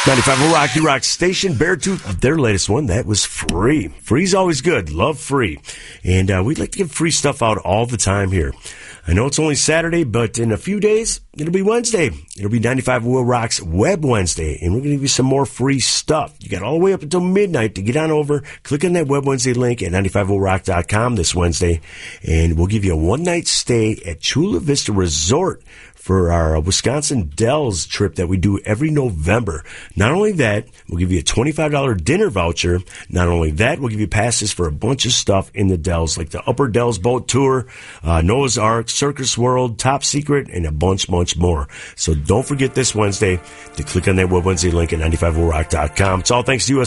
95 Rock, you rock station. Beartooth, their latest one, that was free. Free's always good. Love free. And we'd like to give free stuff out all the time here. I know it's only Saturday, but in a few days, it'll be Wednesday. It'll be 95 Will Rock's Web Wednesday, and we're going to give you some more free stuff. You got all the way up until midnight to get on over. Click on that Web Wednesday link at 95willrock.com this Wednesday, and we'll give you a one-night stay at Chula Vista Resort for our Wisconsin Dells trip that we do every November. Not only that, we'll give you a $25 dinner voucher. Not only that, we'll give you passes for a bunch of stuff in the Dells, like the Upper Dells Boat Tour, Noah's Ark, Circus World, Top Secret, and a bunch more. So don't forget this Wednesday to click on that Web Wednesday link at 95willrock.com. It's all thanks to us.